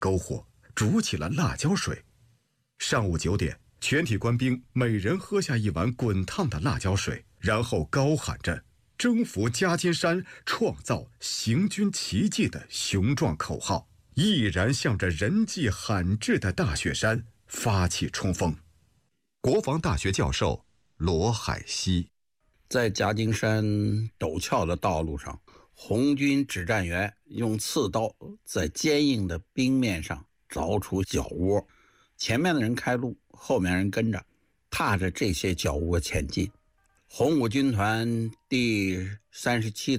篝火，煮起了辣椒水。上午9点，全体官兵每人喝下一碗滚烫的辣椒水，然后高喊着“征服夹金山，创造行军奇迹”的雄壮口号，毅然向着人迹罕至的大雪山发起冲锋。国防大学教授罗海西： 在夹金山陡峭的道路上，红军指战员用刺刀在坚硬的冰面上凿出脚窝，前面的人开路，后面人跟着，踏着这些脚窝前进。红五军团第37